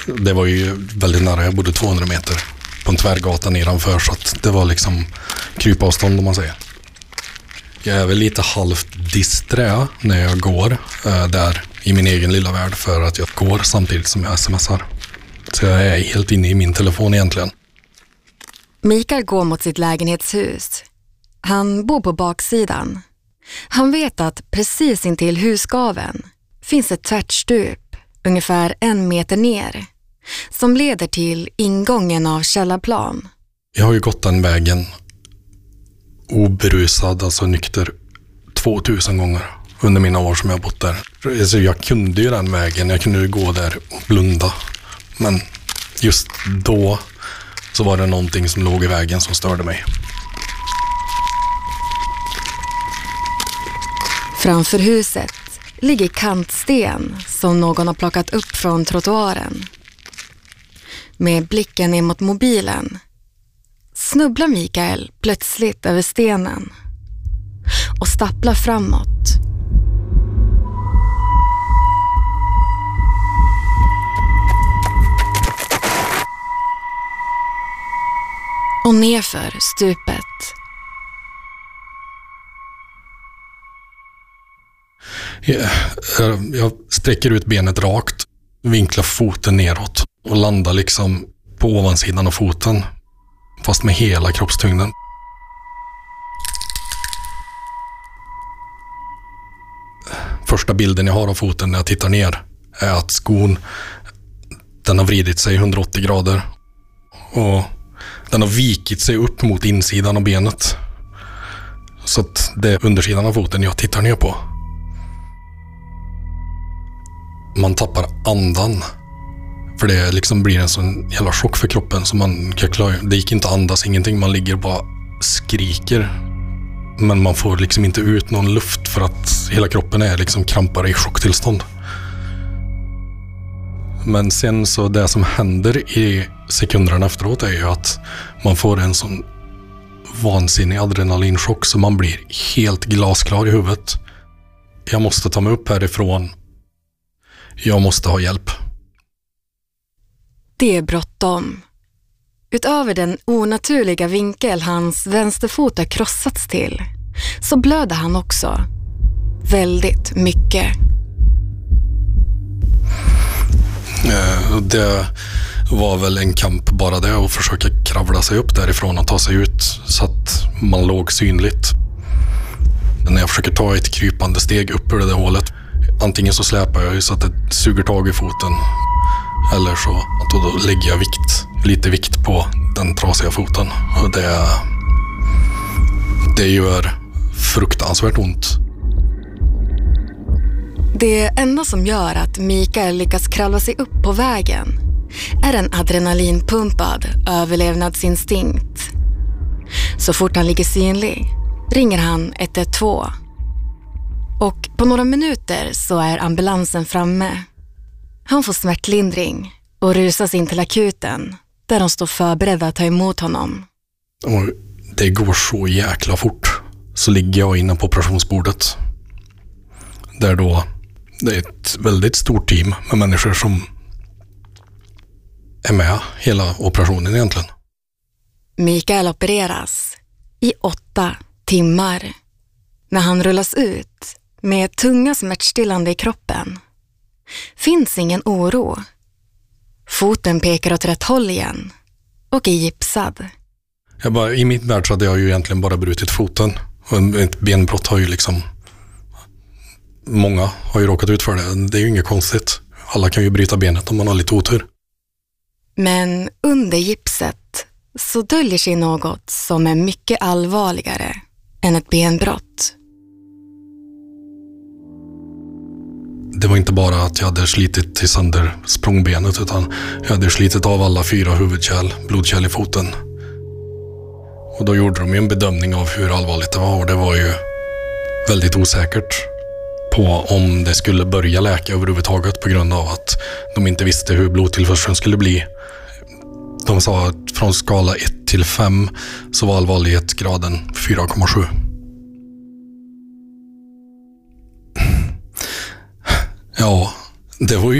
Det var ju väldigt nära, jag bodde 200 meter på en tvärgata nedanför, så att det var liksom krypavstånd om man säger. Jag är väl lite halvt disträ när jag går där i min egen lilla värld, för att jag går samtidigt som jag smsar. Så jag är helt inne i min telefon egentligen. Mikael går mot sitt lägenhetshus. Han bor på baksidan. Han vet att precis intill husgaven finns ett tvättstup ungefär 1 meter ner som leder till ingången av källarplan. Jag har ju gått den vägen oberusad, alltså nykter 2000 gånger under mina år som jag har bott där. Så jag kunde ju den vägen, jag kunde ju gå där och blunda. Men just då så var det någonting som låg i vägen som störde mig. Framför huset ligger kantsten som någon har plockat upp från trottoaren. Med blicken ner mot mobilen snubblar Mikael plötsligt över stenen och stapplar framåt. Och nerför stupet. Jag sträcker ut benet rakt, vinklar foten neråt och landar liksom på ovansidan av foten, fast med hela kroppstyngden. Första bilden jag har av foten när jag tittar ner är att skon, den har vridit sig 180 grader och den har vikit sig upp mot insidan av benet. Så att det är undersidan av foten jag tittar ner på. Man tappar andan. För det liksom blir en sån jävla chock för kroppen. Så det gick inte att andas, ingenting. Man ligger och bara skriker. Men man får liksom inte ut någon luft för att hela kroppen är liksom krampar i chocktillstånd. Men sen så det som händer i sekunderna efteråt är ju att man får en sån vansinnig adrenalinchock så man blir helt glasklar i huvudet. Jag måste ta mig upp härifrån. Jag måste ha hjälp. Det är bråttom. Utöver den onaturliga vinkel hans vänsterfot har krossats till så blöder han också. Väldigt mycket. Det var väl en kamp bara det, att försöka kravla sig upp därifrån och ta sig ut så att man låg synligt. När jag försöker ta ett krypande steg upp ur det där hålet, antingen så släpar jag så att det suger tag i foten, eller så att då lägger jag lite vikt på den trasiga foten. Och det gör fruktansvärt ont. Det enda som gör att Mikael lyckas kravla sig upp på vägen är en adrenalinpumpad överlevnadsinstinkt. Så fort han ligger synlig ringer han 112. Och på några minuter så är ambulansen framme. Han får smärtlindring och rusas in till akuten där de står förberedda att ta emot honom. Och det går så jäkla fort. Så ligger jag inne på operationsbordet. Där då det är ett väldigt stort team med människor som är med hela operationen egentligen. Mikael opereras i 8 timmar. När han rullas ut med tunga smärtstillande i kroppen finns ingen oro. Foten pekar åt rätt håll igen och är gipsad. I mitt värld så hade jag ju egentligen bara brutit foten. Och ett benbrott har ju liksom... Många har ju råkat ut för det. Det är ju inget konstigt. Alla kan ju bryta benet om man har lite otur. Men under gipset så döljer sig något som är mycket allvarligare än ett benbrott. Det var inte bara att jag hade slitit till sönder språngbenet, utan jag hade slitit av alla 4 huvudkärl, blodkärl i foten. Och då gjorde de ju en bedömning av hur allvarligt det var, och det var ju väldigt osäkert på om det skulle börja läka överhuvudtaget på grund av att de inte visste hur blodtillförseln skulle bli. De sa att från skala 1 till 5 så var allvarlighetsgraden 4,7. Ja, det var ju